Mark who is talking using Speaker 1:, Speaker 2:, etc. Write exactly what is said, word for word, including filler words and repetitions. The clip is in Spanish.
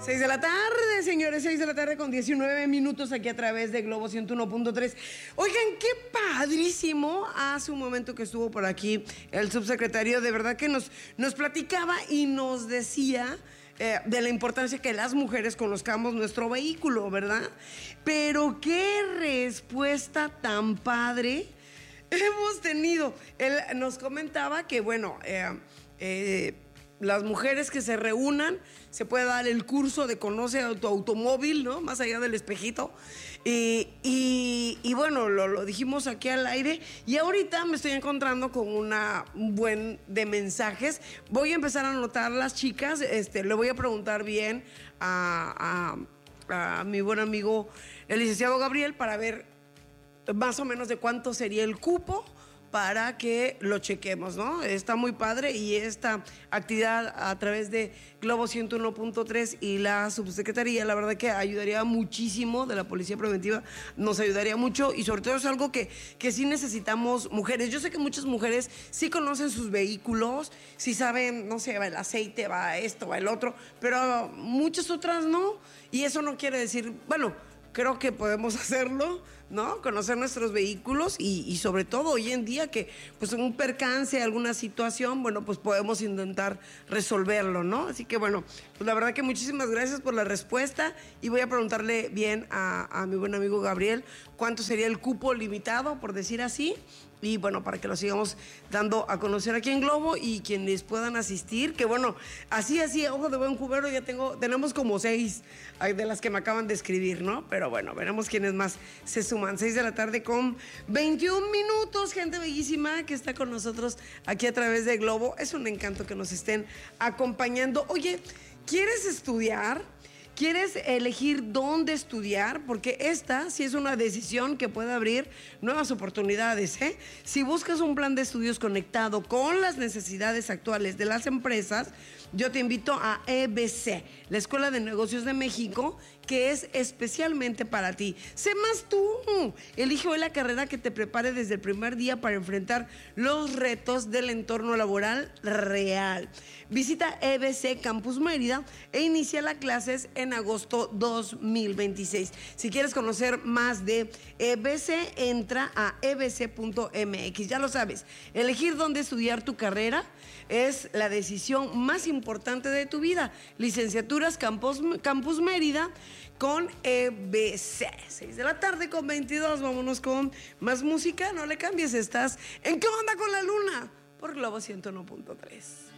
Speaker 1: seis de la tarde, señores, seis de la tarde con diecinueve minutos aquí a través de Globo ciento uno punto tres. Oigan, qué padrísimo. Hace un momento que estuvo por aquí el subsecretario, de verdad que nos, nos platicaba y nos decía eh, de la importancia que las mujeres conozcamos nuestro vehículo, ¿verdad? Pero qué respuesta tan padre hemos tenido. Él nos comentaba que, bueno, eh, eh, las mujeres que se reúnan, se puede dar el curso de conoce a tu automóvil, ¿no? Más allá del espejito. Y, y, y bueno, lo, lo dijimos aquí al aire. Y ahorita me estoy encontrando con una, un buen de mensajes. Voy a empezar a anotar las chicas. Este, le voy a preguntar bien a, a, a mi buen amigo, el licenciado Gabriel, para ver más o menos de cuánto sería el cupo, para que lo chequemos, ¿no? Está muy padre y esta actividad a través de Globo ciento uno punto tres y la subsecretaría, la verdad que ayudaría muchísimo, de la Policía Preventiva, nos ayudaría mucho y sobre todo es algo que, que sí necesitamos mujeres. Yo sé que muchas mujeres sí conocen sus vehículos, sí saben, no sé, va el aceite, va esto, va el otro, pero muchas otras no, y eso no quiere decir, bueno, creo que podemos hacerlo, ¿no? Conocer nuestros vehículos y, y sobre todo hoy en día que pues un percance, alguna situación, bueno, pues podemos intentar resolverlo, ¿no? Así que bueno, pues la verdad que muchísimas gracias por la respuesta y voy a preguntarle bien a, a mi buen amigo Gabriel cuánto sería el cupo limitado, por decir así. Y bueno, para que lo sigamos dando a conocer aquí en Globo y quienes puedan asistir, que bueno, así, así, ojo de buen cubero, ya tengo, tenemos como seis de las que me acaban de escribir, ¿no? Pero bueno, veremos quiénes más se suman. Seis de la tarde con veintiún minutos, gente bellísima que está con nosotros aquí a través de Globo. Es un encanto que nos estén acompañando. Oye, ¿quieres estudiar? ¿Quieres elegir dónde estudiar? Porque esta sí es una decisión que puede abrir nuevas oportunidades, ¿eh? Si buscas un plan de estudios conectado con las necesidades actuales de las empresas, yo te invito a E B C, la Escuela de Negocios de México, que es especialmente para ti. Sé más tú. Elige hoy la carrera que te prepare desde el primer día para enfrentar los retos del entorno laboral real. Visita E B C Campus Mérida e inicia las clases en agosto dos mil veintiséis. Si quieres conocer más de E B C, entra a e b c punto m x. Ya lo sabes, elegir dónde estudiar tu carrera es la decisión más importante de tu vida. Licenciaturas Campus, Campus Mérida con E B C. seis de la tarde con veintidós. Vámonos con más música. No le cambies, estás en ¿Qué onda con la luna? Por Globo ciento uno punto tres.